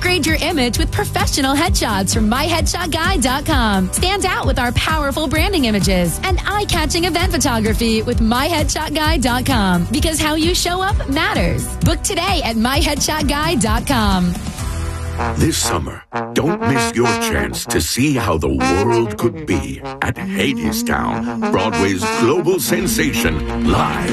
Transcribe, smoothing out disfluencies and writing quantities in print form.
Upgrade your image with professional headshots from MyHeadshotGuy.com. Stand out with our powerful branding images and eye-catching event photography with MyHeadshotGuy.com. Because how you show up matters. Book today at MyHeadshotGuy.com. This summer, don't miss your chance to see how the world could be at Hadestown, Broadway's global sensation, live